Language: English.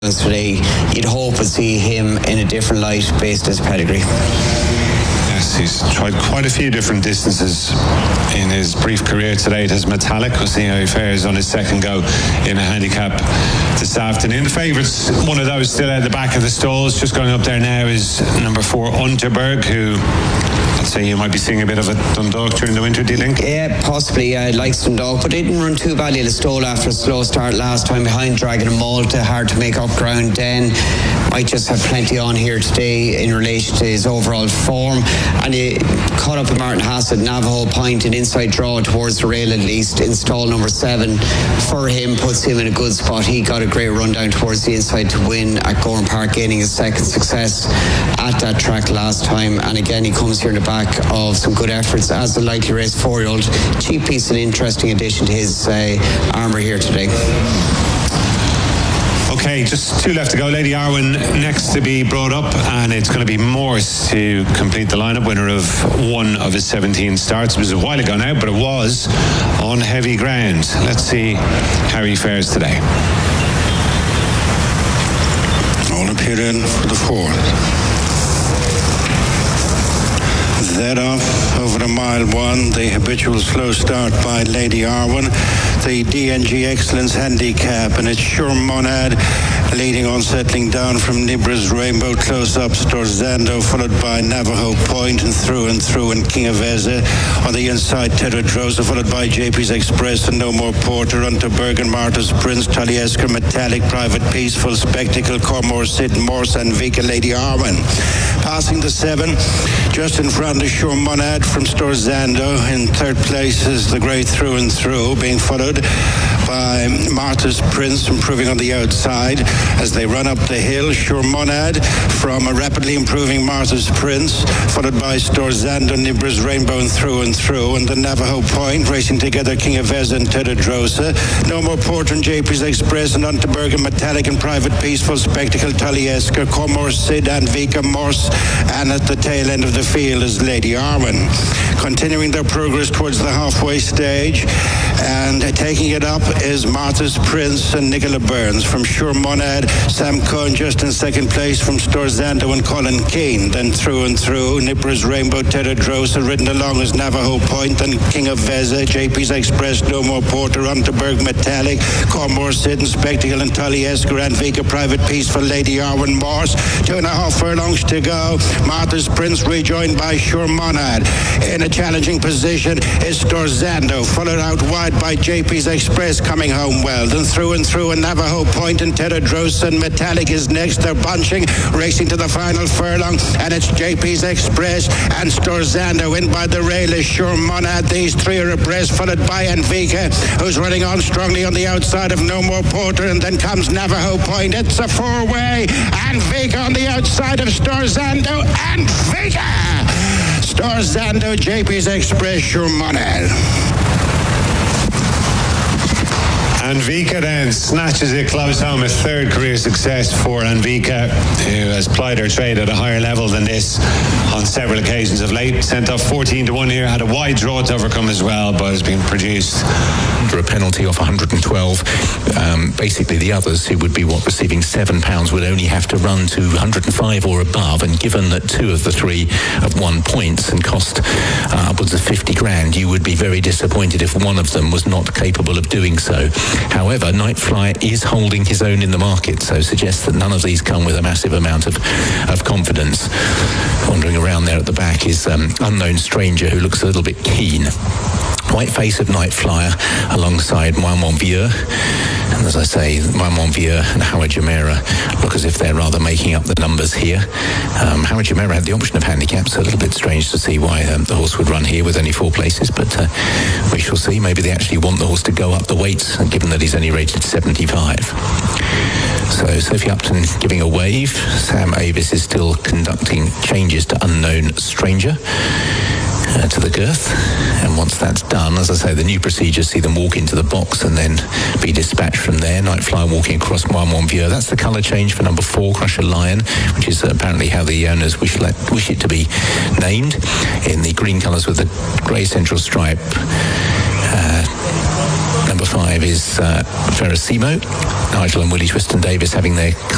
today, you'd hope would see him in a different light based on his pedigree. Yes, he's tried quite a few different distances in his brief career to date as Metallic. We'll see how he fares on his second go in a handicap this afternoon. The favourites, one of those still at the back of the stalls. Just going up there now is number 4, Unterberg, who I'd say you might be seeing a bit of a Dundalk during the winter, do you think? Yeah, possibly. I like Dundalk, but they didn't run too badly at the stall after a slow start last time behind Dragon and Malta. Hard to make up ground then. Might just have plenty on here today in relation to his overall form. And he caught up with Martin Haas at Navajo Point, an inside draw towards the rail at least in stall number 7 for him, puts him in a good spot. He got a great run down towards the inside to win at Gorham Park, gaining his second success at that track last time. And again, he comes here in the back of some good efforts as the likely race 4-year-old. Cheap piece and interesting addition to his armour here today. Okay, just 2 left to go. Lady Arwen next to be brought up, and it's going to be Morse to complete the lineup, winner of 1 of his 17 starts. It was a while ago now, but it was on heavy ground. Let's see how he fares today. All appear in for the 4th. That off over a mile 1, the habitual slow start by Lady Arwen. The DNG Excellence Handicap, and it's Sure Monad leading on, settling down from Nibra's Rainbow. Close up Storzando, followed by Navajo Point and through and King of Eze. On the inside, Terradrosa, followed by JP's Express and No More Porter. Unterberg and Marta's Prince, Taliesker, Metallic, Private Peaceful, Spectacle, Cormor, Sid, Morse and Vika, Lady Arwen. Passing the 7, just in front of Sure Monad from Storzando. In 3rd place is the Great Through and Through, being followed by Marta's Prince, improving on the outside as they run up the hill. Sure Monad from a rapidly improving Marta's Prince, followed by Storzando, Nibra's Rainbow and through, and the Navajo Point racing together, King of Eze and Terradrosa. No More Porter and JP's Express and Unterberg and Metallic and Private Peaceful, Spectacle, Taliesker, Cormor, Sid and Vika, Morse, and at the tail end of the field is Lady Arwen. Continuing their progress towards the halfway stage, and taking it up is Marta's Prince and Nicola Burns. From Sure Monad, Sam Cohen just in 2nd place from Storzando and Colin Keane. Then through, Nibra's Rainbow, Terradrosa, ridden along as Navajo Point and King of Eze, JP's Express, No More Porter, Unterberg, Metallic, Cormor, Sid and Spectacle and Taliesker and Vika, Private Peaceful, Lady Arwen, Morse. 2.5 furlongs to go. Marta's Prince rejoined by Sure Monad. In a challenging position is Storzando, followed out wide by JP's Express, coming home well. Then through, and Navajo Point and Terradrosa and Metallic is next. They're bunching, racing to the final furlong, and it's JP's Express and Storzando. In by the rail is Sure Monad. These 3 are abreast, followed by Envika, who's running on strongly on the outside of No More Porter, and then comes Navajo Point. It's a 4-way, Envika on the outside of Storzando, Envika! Storzando, JP's Express, Sure Monad. Envika then snatches it close home, a 3rd career success for Envika, who has plied her trade at a higher level than this on several occasions of late. Sent off 14-1 here, had a wide draw to overcome as well, but has been produced under a penalty off 112. Basically, the others, who would be receiving £7, would only have to run to 105 or above. And given that 2 of the 3 have won points and cost upwards of 50 grand, you would be very disappointed if one of them was not capable of doing so. However, Nightfly is holding his own in the market, so suggests that none of these come with a massive amount of confidence. Wandering around there at the back is Unknown Stranger, who looks a little bit keen. White Face of Night Flyer alongside Moin Vieux. And as I say, Moin Vieux and Howard Jumeirah look as if they're rather making up the numbers here. Howard Jumeirah had the option of handicap, so a little bit strange to see why the horse would run here with only 4 places, but we shall see. Maybe they actually want the horse to go up the weights, given that he's only rated 75. So Sophie Upton giving a wave. Sam Avis is still conducting changes to Unknown Stranger to the girth, and once that's done, as I say, the new procedures see them walk into the box and then be dispatched from there. Nightfly walking across Moin Vieux. That's the colour change for number 4, Crusher Lion, which is apparently how the owners wish it to be named, in the green colours with the grey central stripe. Number 5 is Veracimo. Nigel and Willie Twiston Davis having their